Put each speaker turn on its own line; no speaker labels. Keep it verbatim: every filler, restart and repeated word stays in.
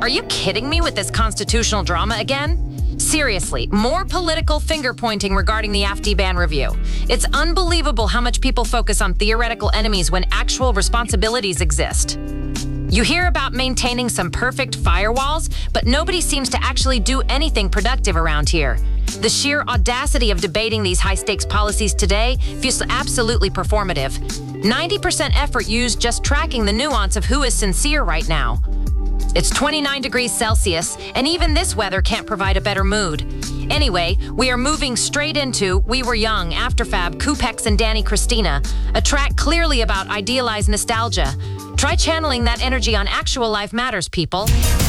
Are you kidding me with this constitutional drama again? Seriously, more political finger-pointing regarding the A F D ban review. It's unbelievable how much people focus on theoretical enemies when actual responsibilities exist. You hear about maintaining some perfect firewalls, but nobody seems to actually do anything productive around here. The sheer audacity of debating these high-stakes policies today feels absolutely performative. ninety percent effort used just tracking the nuance of who is sincere right now. It's twenty-nine degrees Celsius, and even this weather can't provide a better mood. Anyway, we are moving straight into We Were Young, Afterfab, Coupex, and Danny Christina, a track clearly about idealized nostalgia. Try channeling that energy on Actual Life Matters, people.